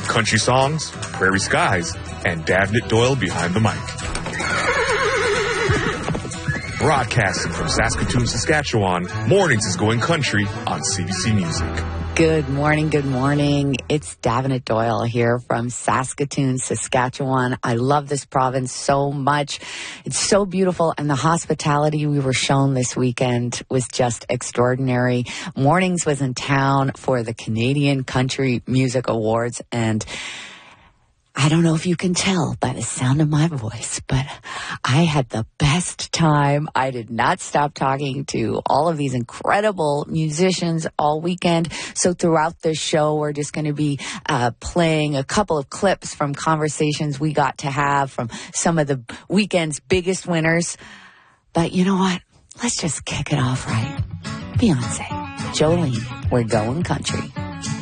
country songs, prairie skies, and Davnit Doyle behind the mic. Broadcasting from Saskatoon, Saskatchewan, Mornings is Going Country on CBC Music. Good morning, good morning. It's Davnit Doyle here from Saskatoon, Saskatchewan. I love this province so much. It's so beautiful, and the hospitality we were shown this weekend was just extraordinary. Mornings was in town for the Canadian Country Music Awards, and I don't know if you can tell by the sound of my voice, but I had the best time. I did not stop talking to all of these incredible musicians all weekend. So throughout the show, we're just going to be playing a couple of clips from conversations we got to have from some of the weekend's biggest winners. But you know what? Let's just kick it off right. Beyonce, Jolene, we're going country.